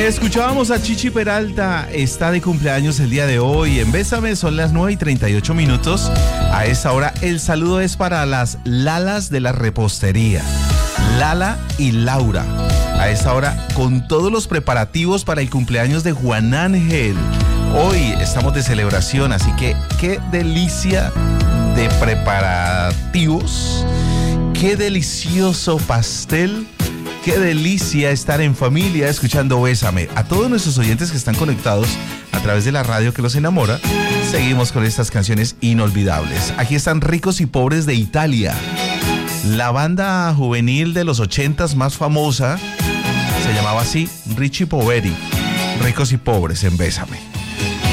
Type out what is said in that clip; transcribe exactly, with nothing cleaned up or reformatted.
Escuchábamos a Chichi Peralta, está de cumpleaños el día de hoy. En Bésame son las nueve y treinta y ocho minutos. A esa hora el saludo es para las Lalas de la repostería, Lala y Laura. A esa hora con todos los preparativos para el cumpleaños de Juan Ángel. Hoy estamos de celebración, así que qué delicia de preparativos, qué delicioso pastel. Qué delicia estar en familia escuchando Bésame. A todos nuestros oyentes que están conectados a través de la radio que los enamora, seguimos con estas canciones inolvidables. Aquí están Ricos y Pobres de Italia. La banda juvenil de los ochentas más famosa se llamaba así, Ricci Poveri. Ricos y Pobres en Bésame.